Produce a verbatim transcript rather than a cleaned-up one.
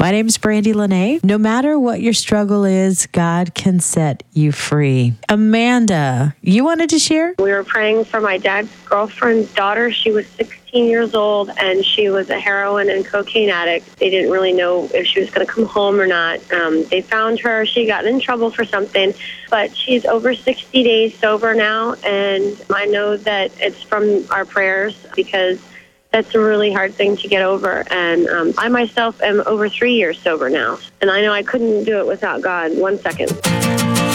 My name's Brandy Lene. No matter what your struggle is, God can set you free. Amanda, you wanted to share? We were praying for my dad's girlfriend's daughter. She was sixteen years old, and she was a heroin and cocaine addict. They didn't really know if she was going to come home or not. Um, they found her. She got in trouble for something, but she's over sixty days sober now, and I know that it's from our prayers because that's a really hard thing to get over. And um, I myself am over three years sober now, and I know I couldn't do it without God. One second.